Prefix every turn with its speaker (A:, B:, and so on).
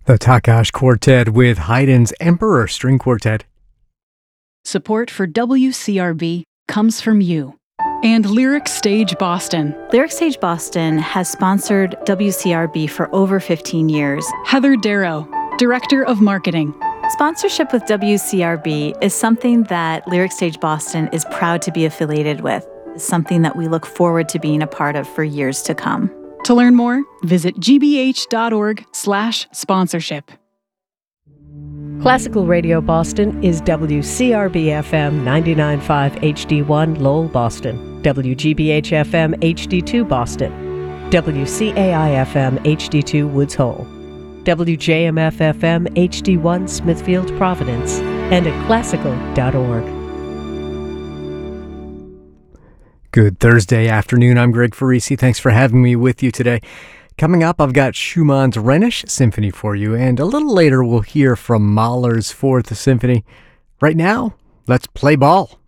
A: The Takash Quartet with Haydn's Emperor String Quartet.
B: Support for WCRB comes from you. And Lyric Stage Boston.
C: Lyric Stage Boston has sponsored WCRB for over 15 years.
B: Heather Darrow, Director of Marketing.
C: Sponsorship with WCRB is something that Lyric Stage Boston is proud to be affiliated with. It's something that we look forward to being a part of for years to come.
B: To learn more, visit gbh.org/sponsorship.
D: Classical Radio Boston is WCRB-FM 99.5 HD1 Lowell, Boston, WGBH-FM HD2 Boston, WCAI-FM HD2 Woods Hole, WJMF-FM HD1 Smithfield, Providence, and at classical.org.
A: Good Thursday afternoon. I'm Greg Farisi. Thanks for having me with you today. Coming up, I've got Schumann's Rhenish Symphony for you, and a little later we'll hear from Mahler's Fourth Symphony. Right now, let's play ball.